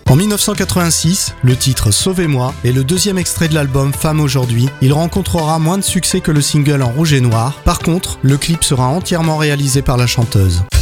En 1986, le titre Sauvez-moi est le deuxième extrait de l'album Femme aujourd'hui. Il rencontrera moins de succès que le single en rouge et noir. Par contre, le clip sera entièrement réalisé par la chanteuse.